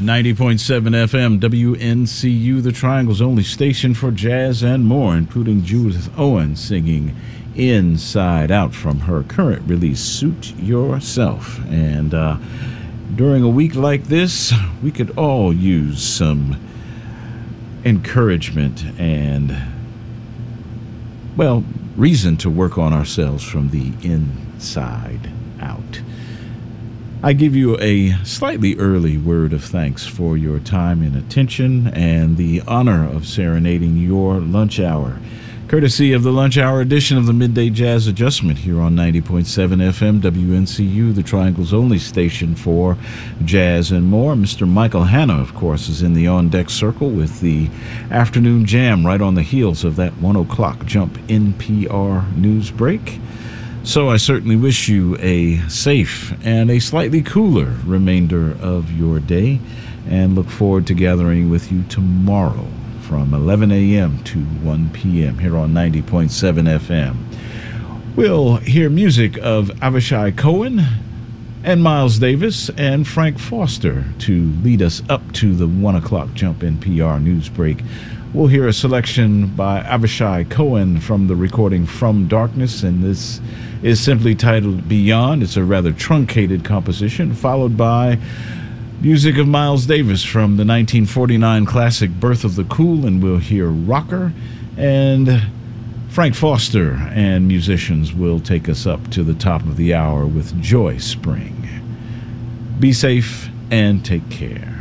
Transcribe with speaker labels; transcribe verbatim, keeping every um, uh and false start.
Speaker 1: ninety point seven F M, W N C U, the Triangle's only station for jazz and more, including Judith Owen singing Inside Out from her current release, Suit Yourself. And uh, during a week like this, we could all use some encouragement and, well, reason to work on ourselves from the inside out. I give you a slightly early word of thanks for your time and attention and the honor of serenading your lunch hour, courtesy of the lunch hour edition of the Midday Jazz Adjustment here on ninety point seven F M, W N C U, the Triangle's only station for jazz and more. Mister Michael Hanna, of course, is in the on-deck circle with the afternoon jam right on the heels of that one o'clock jump N P R news break. So I certainly wish you a safe and a slightly cooler remainder of your day, and look forward to gathering with you tomorrow from eleven a.m. to one p.m. here on ninety point seven F M. We'll hear music of Avishai Cohen and Miles Davis and Frank Foster to lead us up to the one o'clock jump N P R news break. We'll hear a selection by Avishai Cohen from the recording From Darkness, and this is simply titled Beyond. It's a rather truncated composition, followed by music of Miles Davis from the nineteen forty-nine classic Birth of the Cool, and we'll hear Rocker, and Frank Foster and musicians will take us up to the top of the hour with Joy Spring. Be safe and take care.